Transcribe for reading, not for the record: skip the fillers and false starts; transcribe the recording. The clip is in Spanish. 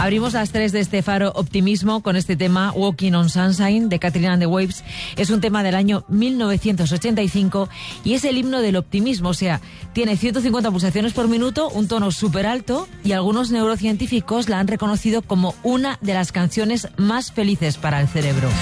Abrimos las 3 de este Faro Optimismo con este tema Walking on Sunshine de Katrina and the Waves. Es un tema del año 1985 y es el himno del optimismo, o sea, tiene 150 pulsaciones por minuto, un tono súper alto y algunos neurocientíficos la han reconocido como una de las canciones más felices para el cerebro.